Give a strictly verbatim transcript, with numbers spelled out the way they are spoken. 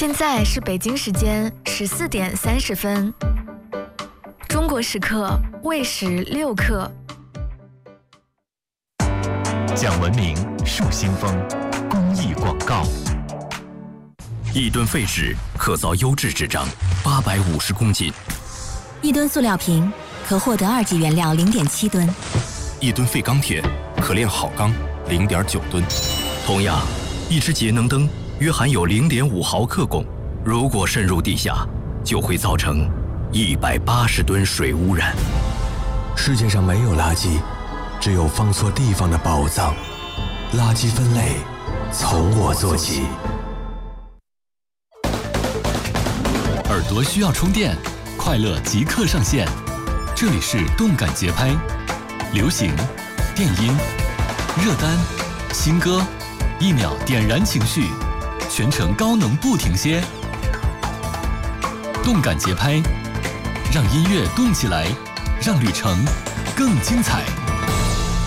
现在是北京时间十四点三十分，中国时刻未时六刻。 讲文明树新风，公益广告。 一吨废纸可造优质纸张八百五十公斤， 一吨塑料瓶可获得二级原料零点七吨， 一吨废钢铁可炼好钢零点九吨。同样，一只节能灯约含有零点五毫克汞，如果渗入地下，就会造成一百八十吨水污染。 世界上没有垃圾，只有放错地方的宝藏。垃圾分类，从我做起。 耳朵需要充电，快乐即刻上线。这里是动感节拍，流行、电音、热单、新歌，一秒点燃情绪，全程高能不停歇。动感节拍，让音乐动起来，让旅程更精彩。